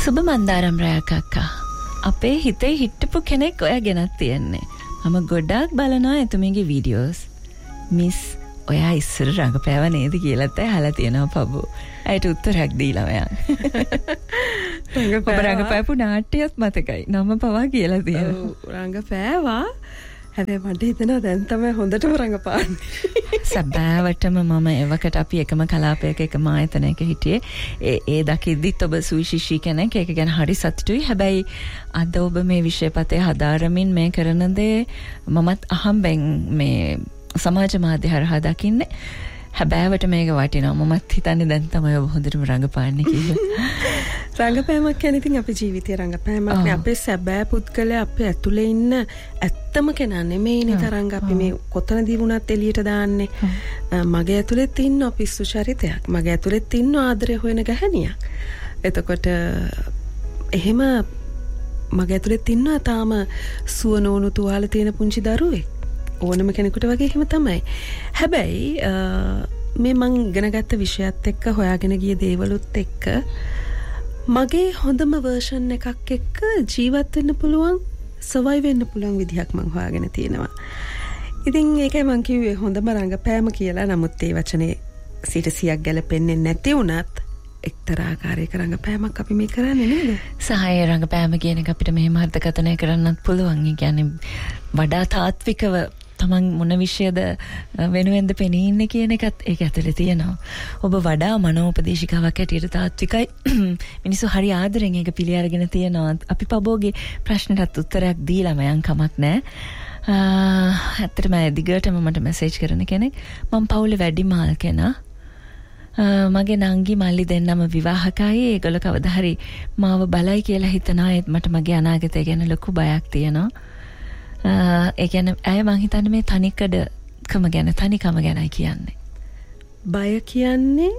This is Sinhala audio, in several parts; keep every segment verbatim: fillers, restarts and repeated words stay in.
සුබ මන්දාරම් රැයක් අක්කා. අපේ හිතේ හිටපු කෙනෙක් ඔයා ගෙනත් තියෙන්නේ. මම ගොඩාක් බලනවා එතුමියගේ වීඩියෝස්. මිස් ඔයා ඉස්සර රංගපෑව නේද කියලාත් අහලා තියෙනවා පබු. ඒට උත්තරයක් දීලා මයන්. රංගපෑව රංගපෑපු නාට්‍යයත් මතකයි. නම පවා කියලා තියෙනවා. ඔව් රංගපෑවා. හැබැයි මට හිතෙනවා දැන් තමයි හොඳටම රංගපාන්නේ. සැබෑවටම මම එවකට අපි එකම කලාපයක එකම ආයතනයක හිටියේ. ඒ ඒ දකිද්දිත් ඔබ සුවිශේෂී කෙනෙක්. ඒක ගැන හරි සතුටුයි. හැබැයි අද ඔබ මේ විෂයපතේ හදාරමින් මේ කරන දේ මමත් අහම්බෙන් මේ සමාජ මාධ්‍ය හරහා දකින්නේ. හැබෑවට මේක වටිනවා. මමත් හිතන්නේ දැන් තමයි ඔබ හොඳටම රංගපාන්නේ කියලා. රංගපෑමක් කියන්නේ ඉතින් අපේ ජීවිතයේ රංගපෑමක් නේ. අපේ සැබෑ පුද්ගලයා අපේ ඇතුලේ ඉන්න ඇත්තම කෙනා නෙමෙයිනේ තරංග අපි මේ කොතනදී වුණත් එළියට දාන්නේ. මගේ ඇතුලෙත් ඉන්න පිස්සු චරිතයක්. මගේ ඇතුලෙත් ඉන්න ආදරය හොයන ගැහණියක්. එතකොට එහෙම මගේ ඇතුලෙත් ඉන්නවා තාම සුව නෝනු තුවාල තියෙන පුංචි දරුවෙක්. ඕනම කෙනෙකුට වගේ එහෙම තමයි. හැබැයි මේ මං ඉගෙනගත්ත විෂයත් එක්ක හොයාගෙන ගිය දේවලුත් එක්ක මගේ හොඳම වර්ෂන් එකක් එක්ක ජීවත් වෙන්න පුළුවන්, සර්වයිව් වෙන්න පුළුවන් විදිහක් මං හොයාගෙන තියෙනවා. ඉතින් ඒකයි මං කිව්වේ හොඳම රංගපෑම කියලා. නමුත් ඒ වචනේ සිට සියක් ගැලපෙන්නේ නැති වුණත් එක්තරා ආකාරයක රංගපෑමක් අපි මේ කරන්නේ නේද? සහාය රංගපෑම කියන එක අපිට මෙහෙම අර්ථකථනය කරන්නත් පුළුවන්. ඒ කියන්නේ වඩා තාත්විකව තමන් මොන විෂයද වෙනුවෙන්ද පෙනී ඉන්නේ කියන එකත් ඒක ඇතුලේ තියෙනවා. ඔබ වඩා මනෝපදේශිකාවක් හැටියට තාත්විකයි. මිනිස්සු හරි ආදරෙන් ඒක පිළි අරගෙන තියෙනවා. අපි පබෝගේ ප්‍රශ්නටත් උත්තරයක් දීලා මයන් කමක් නැහැ. ඇත්තටම දිගටම මට මැසේජ් කරන කෙනෙක්. මම පවුලේ වැඩිමාල් කෙනා. මගේ නංගි මල්ලි දෙන්නම විවාහකයි. ඒගොල්ලෝ කවදා හරි මාව බලයි කියලා හිතනවා. ඒත් මට මගේ අනාගතය ගැන ලොකු බයක් තියෙනවා. ඒ කියන්නේ අය මං හිතන්නේ මේ තනිකඩකම ගැන තනිකම ගැනයි කියන්නේ. බය කියන්නේ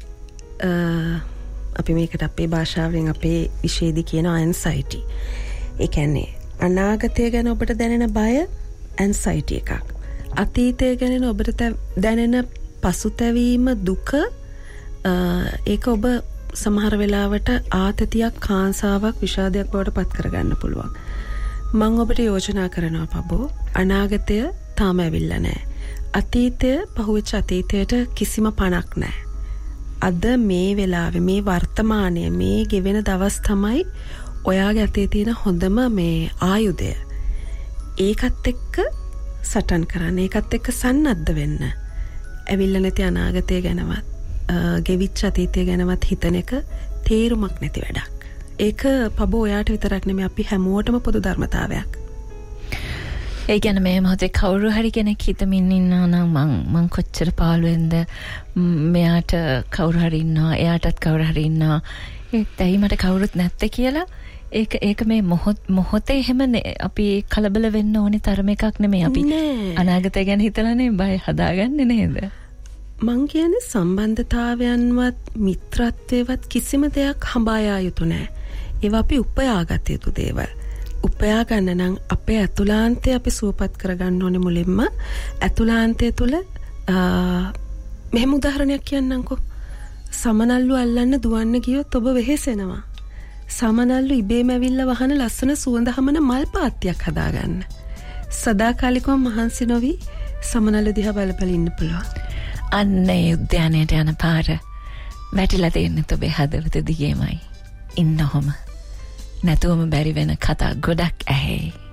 අපි මේකට අපේ භාෂාවෙන් අපේ විෂයේදී කියන anxiety. ඒ කියන්නේ අනාගතය ගැන ඔබට දැනෙන බය anxiety එකක්. අතීතය ගැන ඔබට දැනෙන පසුතැවීම දුක ඒක ඔබ සමහර වෙලාවට ආතතියක් කාංසාවක් විෂාදයක් බවට පත් කරගන්න පුළුවන්. මම ඔබට යෝජනා කරනවා පබෝ අනාගතය තාම ඇවිල්ලා නැහැ. අතීතය පහුවෙච්ච අතීතයට කිසිම පණක් නැහැ. අද මේ වෙලාවේ මේ වර්තමානයේ මේ ගෙවෙන දවස් තමයි ඔයාගේ අතේ තියෙන හොඳම මේ ආයුධය. ඒකත් එක්ක සටන් කරන්න, ඒකත් එක්ක සන්නද්ධ වෙන්න. ඇවිල්ලා නැති අනාගතය ගැනවත් ගෙවිච්ච අතීතය ගැනවත් හිතන එක තේරුමක් නැති වැඩක්. ඒක පබෝ ඔයාට විතරක් නෙමෙයි අපි හැමෝටම පොදු ධර්මතාවයක්. ඒ කියන්නේ මේ මොහොතේ කවුරු හරි කෙනෙක් හිතමින් ඉන්නවා නම් මං මං කොච්චර පාළුවෙන්ද මෙයාට කවුරු හරි ඉන්නවා, එයාටත් කවුරු හරි ඉන්නවා. ඒත් ඇයි මට කවුරුත් නැත්තේ කියලා ඒක ඒක මේ මොහොත මොහොතේ එහෙම අපි කලබල වෙන්න ඕනේ තරම එකක් නෙමෙයි. අපි අනාගතය ගැන හිතලානේ බය හදාගන්නේ නේද? මං කියන්නේ සම්බන්ධතාවයන්වත් මිත්‍රත්වයවත් කිසිම දෙයක් හඹා යා යුතු නැහැ. ඒවා අපි උපයාගත යුතු දේවල්. උපයා ගන්න නම් අපේ අතුලාන්තය අපි සුවපත් කරගන්න ඕනේ මුලින්ම. අතුලාන්තය තුල මෙහෙම උදාහරණයක් කියන්නම්කෝ. සමනල්ලු අල්ලන්න දුවන්න ගියොත් ඔබ වෙහෙසෙනවා. සමනල්ලු ඉබේම ඇවිල්ලා වහන ලස්සන සුවඳ හමන මල් පාත්තියක් හදාගන්න. සදාකාලිකව මහන්සි නොවි සමනල්ලු දිහා බල බල ඉන්න පුළුවන්. අන්න ඒ උද්‍යානයට යන පාර වැටිලා තියෙන්නේ ඔබේ හදවත දිගේමයි. ඉන්නකොම නැතුවම බැරි වෙන කතා ගොඩක් ඇහි.